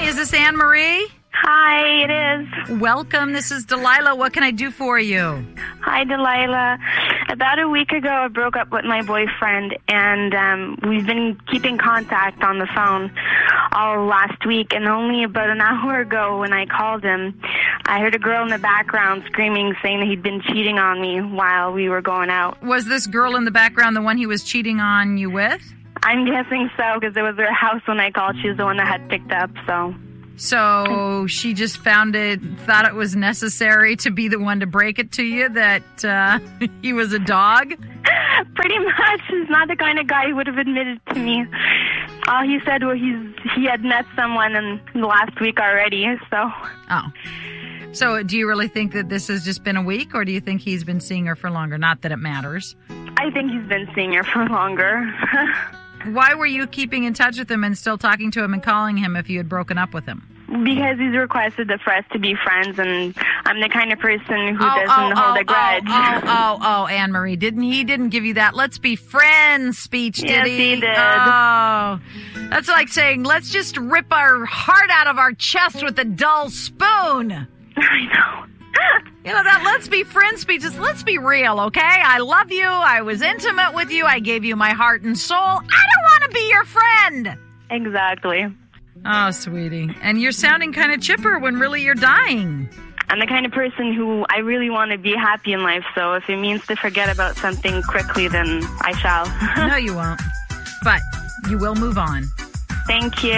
is this Anne Marie? Hi, it is. Welcome. This is Delilah. What can I do for you? Hi, Delilah. About a week ago, I broke up with my boyfriend, and we've been keeping contact on the phone all last week. And only about an hour ago, when I called him, I heard a girl in the background screaming, saying that he'd been cheating on me while we were going out. Was this girl in the background the one he was cheating on you with? I'm guessing so, because it was her house when I called. She was the one that had picked up, so... So she just thought it was necessary to be the one to break it to you that he was a dog? Pretty much. He's not the kind of guy who would have admitted to me. All he said was he had met someone in the last week already, so... Oh. So do you really think that this has just been a week, or do you think he's been seeing her for longer? Not that it matters. I think he's been seeing her for longer. Why were you keeping in touch with him and still talking to him and calling him if you had broken up with him? Because he's requested for us to be friends, and I'm the kind of person who doesn't hold a grudge. Anne Marie, he didn't give you that "let's be friends" speech, did he? Yes, he did. Oh, that's like saying, let's just rip our heart out of our chest with a dull spoon. I know. You know, that let's be friends speech is, let's be real, okay? I love you. I was intimate with you. I gave you my heart and soul. I don't want to be your friend. Exactly. Oh, sweetie. And you're sounding kind of chipper when really you're dying. I'm the kind of person who I really want to be happy in life, so if it means to forget about something quickly, then I shall. No, you won't. But you will move on. Thank you.